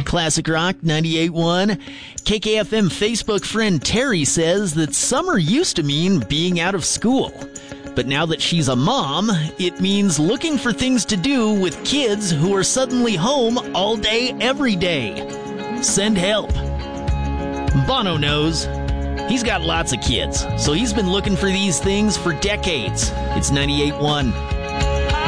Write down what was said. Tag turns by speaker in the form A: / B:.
A: Classic Rock 98.1. KKFM Facebook friend Terry says that summer used to mean being out of school. But now that she's a mom, it means looking for things to do with kids who are suddenly home all day, every day. Send help. Bono knows. He's got lots of kids, so he's been looking for these things for decades. It's 98.1.